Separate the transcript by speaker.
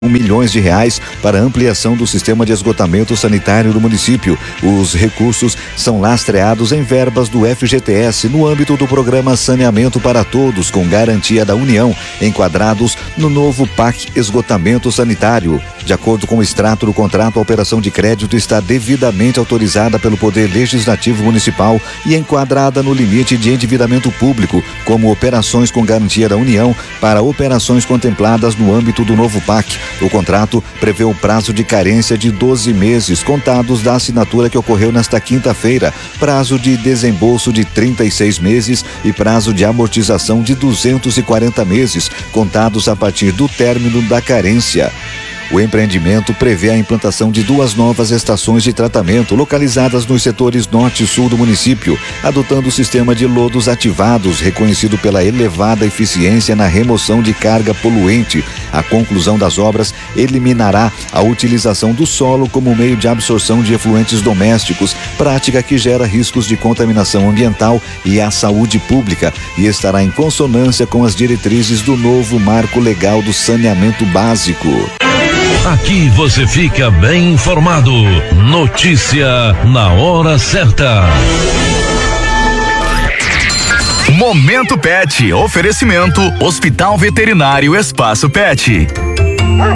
Speaker 1: milhões de reais para ampliação do sistema de esgotamento sanitário do município. Os recursos são lastreados em verbas do FGTS no âmbito do programa Saneamento para Todos, com garantia da União, enquadrados no novo PAC Esgotamento Sanitário. De acordo com o extrato do contrato, a operação de crédito está devidamente autorizada pelo Poder Legislativo Municipal e enquadrada no limite de endividamento público, como operações com garantia da União para operações contempladas no âmbito do novo PAC. O contrato prevê o prazo de carência de 12 meses, contados da assinatura que ocorreu nesta quinta-feira, prazo de desembolso de 36 meses e prazo de amortização de 240 meses, contados a partir do término da carência. O empreendimento prevê a implantação de 2 novas estações de tratamento localizadas nos setores norte e sul do município, adotando o sistema de lodos ativados, reconhecido pela elevada eficiência na remoção de carga poluente. A conclusão das obras eliminará a utilização do solo como meio de absorção de efluentes domésticos, prática que gera riscos de contaminação ambiental e à saúde pública, e estará em consonância com as diretrizes do novo Marco Legal do Saneamento Básico.
Speaker 2: Aqui você fica bem informado. Notícia na hora certa.
Speaker 3: Momento Pet. Oferecimento Hospital Veterinário Espaço Pet.